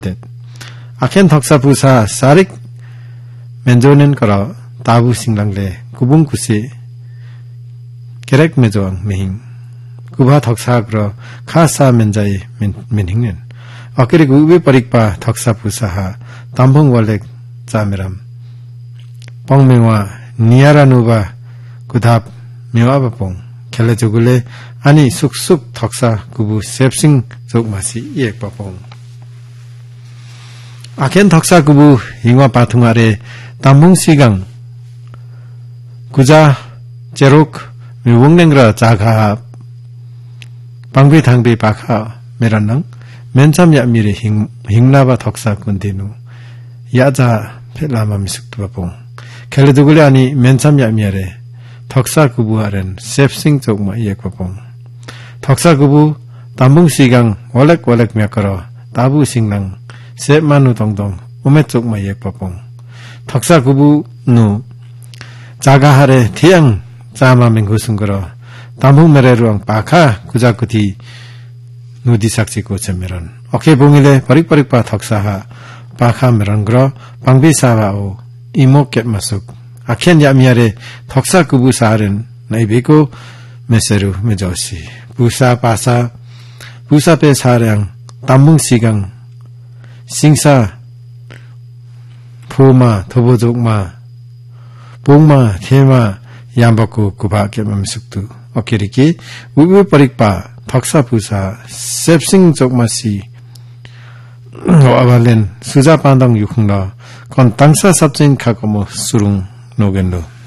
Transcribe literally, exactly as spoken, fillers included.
아켄 덕사 부사 사릭 맨조는 거라 다부 싱랑레 구분 구시 게렉 메조앙 메힝 구바 덕사 그러 카사 맨자이 맨힝는 어케리 구베 버릭바 덕사 부사하 담봉 월렉 자메람 뻥맹와 니아라누바 구답 메와바봉 켈레조글레 아니 쑥쑥 덕사 구부 셉싱 족마시 이액바봉 아켄 덕사 구부 잉와 바퉁 아래 담봉 시강 구자 제록 미웅랭그라 자가 방비 당비 바카 메란낭 맨참 야미리 힝나바 덕사 군디누 야자 펠라마 미숙두바봉 켈레두글레 아니 맨참 야미아레 덕사 구부하렌 셉싱 쪽마 이액바봉 덕사 구부 담봉 시강 월렉 월렉 몇거러 다부 싱낭 셉마누 동동 오메 쪽마 이액바봉 덕사 구부 누 자가하레 티양 자마맹 구승거러 담봉 메레루앙 바카 구자쿠티 누디삭지 고체메런 오케 봉일레 버릭버릭바 덕사하 바카 메런거러 방비사바오 이모켓 마숙 아켄 야미아레 덕사 구부 사aren 나이베고 메세루 메조시 부사 바사 부사페 사량 담봉 시강 싱사 포마 도보족마 봉마 테마 양바쿠 구바케 맘숙두 오케리키 우부 버릭바 덕사 부사 셉싱 족마시 와발렌 수자 반당 유흥라 건 땅사 삽진 카고모 수룽 노겐로